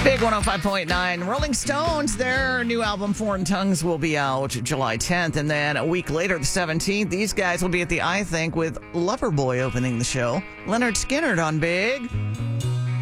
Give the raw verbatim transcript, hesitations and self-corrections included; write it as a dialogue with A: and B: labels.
A: Big one oh five point nine. Rolling Stones, their new album, Foreign Tongues, will be out July tenth. And then a week later, the seventeenth, these guys will be at the I Think with Loverboy opening the show. Leonard Skinner on Big.